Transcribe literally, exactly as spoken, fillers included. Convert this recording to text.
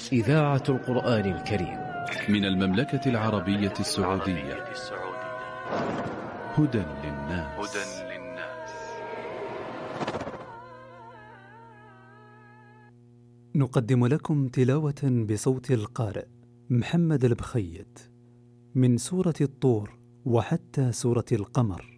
إذاعة القرآن الكريم من المملكة العربية السعودية. هدى للناس. نقدم لكم تلاوة بصوت القارئ محمد البخيت من سورة الطور وحتى سورة القمر.